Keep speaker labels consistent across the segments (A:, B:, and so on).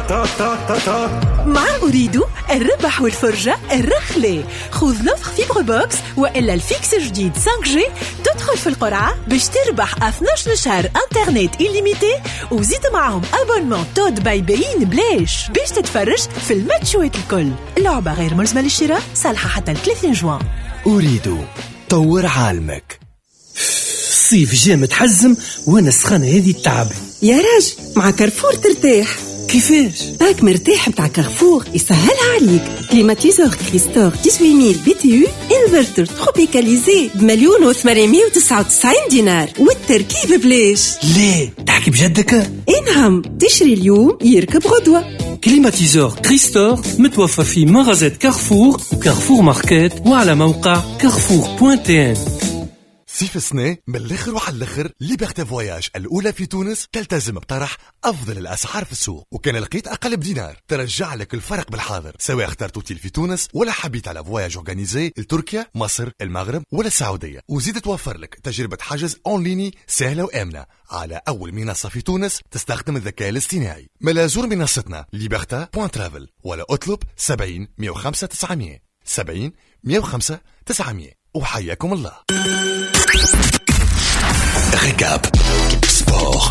A: مع أريد الربح والفرجة الرخلة. خذ نفخ فيبر بوكس وإلا الفيكس جديد 5G، تدخل في القرعة باش تربح 12 شهر انترنت إليميتي، وزيد معهم أبونمون تود باي بين بلاش باش تتفرج في الماتشوات الكل. اللعبة غير ملزمة للشراء، صالحة حتى 30 جوان.
B: أريد طور عالمك. الصيف جاء متحزم وانا السخانة هذه التعب.
C: يا راجل مع كارفور ترتاح.
B: كيفاش؟
C: باك مرتاح متاع كارفور يسهلها عليك. كليماتيزور كريستور 18000 BTU انفرتر تروبيكاليزي ب1,899 دينار، والتركيب بلاش.
B: ليه تحكي بجدك؟
C: انهم تشري اليوم يركب غدوة.
B: كليماتيزور كريستور متوفر في مغازات كارفور وكارفور ماركت وعلى موقع carrefour.tn.
D: صيف السنة من الاخر وعلى الاخر ليبرتي فواياج الأولى في تونس تلتزم بطرح أفضل الأسعار في السوق، وكان لقيت أقل بدينار ترجع لك الفرق بالحاضر، سواء اخترت اوتيل في تونس ولا حبيت على فواياج أورغانيزي لتركيا، مصر، المغرب ولا السعودية. وزيد توفر لك تجربة حجز أونليني سهلة وآمنة على أول منصة في تونس تستخدم الذكاء الاصطناعي. ملازور منصتنا liberta.travel ولا اطلب 70 105 900 70 105 900. وحياكم الله. ريكاب سبور.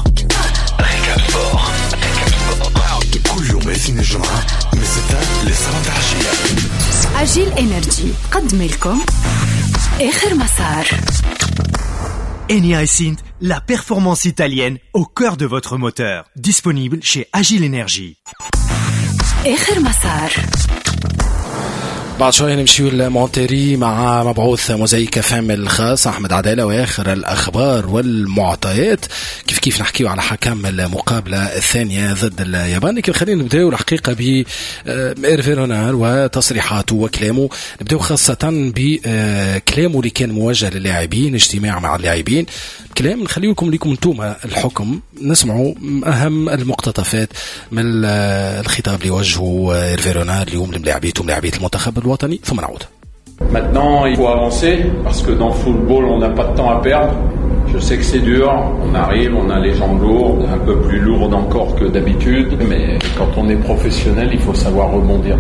D: كل يوم اثنين الجمعة من 6 ل 7 العشية.
E: أجيل إنرجي قدم لكم آخر مسار.
F: Eni Synth, la performance italienne au cœur de votre moteur. Disponible chez Agile Energy.
E: آخر مسار.
G: بعد شوية نمشيو لمونتيري مع مبعوث موزايك فام الخاص أحمد عدالة وآخر الأخبار والمعطيات. كيف نحكيو على حكم المقابلة الثانية ضد اليابان. لكن خلينا نبدأ الحقيقة بإيرفي رونار وتصريحاته وكلامه. نبدأ خاصة بكلامه اللي كان موجه للاعبين، اجتماع مع اللاعبين. كلام نخليكم لكم انتم الحكم، نسمعوا أهم المقتطفات من الخطاب اللي وجهه إيرفي رونار اليوم للاعبين المنتخب الوطني، ثم نعود.
H: Maintenant, il faut avancer parce que dans le football, on n'a pas de temps à perdre. Je sais que c'est dur, on arrive, on a les jambes lourdes, un peu plus lourdes encore que d'habitude, mais quand on est professionnel, il faut savoir rebondir.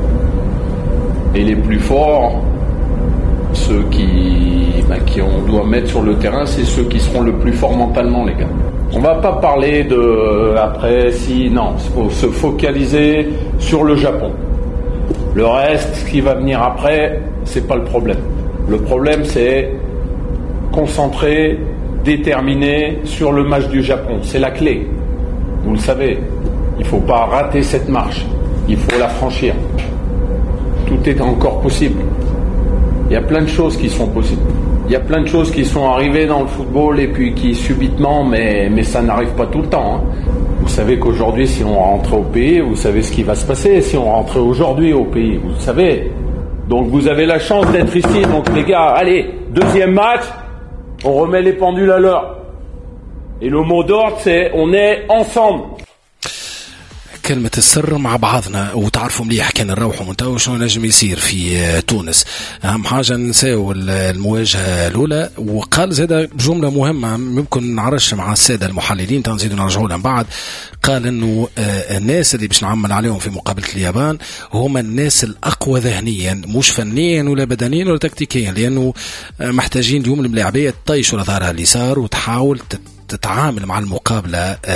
H: Et les plus forts, ceux qui on doit mettre sur le terrain, c'est ceux qui seront le plus forts mentalement, les gars. On va pas parler de après, non, il faut se focaliser sur le Japon. Le reste, ce qui va venir après, c'est pas le problème. Le problème, c'est concentrer, déterminer sur le match du Japon. C'est la clé. Vous le savez. Il faut pas rater cette marche. Il faut la franchir. Tout est encore possible. Il y a plein de choses qui sont possibles. Il y a plein de choses qui sont arrivées dans le football et puis qui subitement, mais ça n'arrive pas tout le temps, hein. Vous savez qu'aujourd'hui, si on rentrait au pays, vous savez ce qui va se passer. Si on rentrait aujourd'hui au pays, vous le savez. Donc vous avez la chance d'être ici. Donc les gars, allez, deuxième match, on remet les pendules à l'heure. Et le mot d'ordre, c'est on est ensemble.
G: كلمة السر مع بعضنا. وتعرفوا مليح كان نروحوا منتو شنو نجم يصير في تونس. أهم حاجة نساو المواجهة الأولى. وقال زاد جملة مهمة ممكن نعرش مع السادة المحللين تنزيدوا نرجعوا لهم بعد. قال إنه الناس اللي باش نعمل عليهم في مقابلة اليابان هم الناس الأقوى ذهنيا، مش فنيا ولا بدنيا ولا تكتيكيا، لأنه محتاجين اليوم الملاعبية تطيشوا ظهرها اليسار وتحاول تتعامل مع المقابلة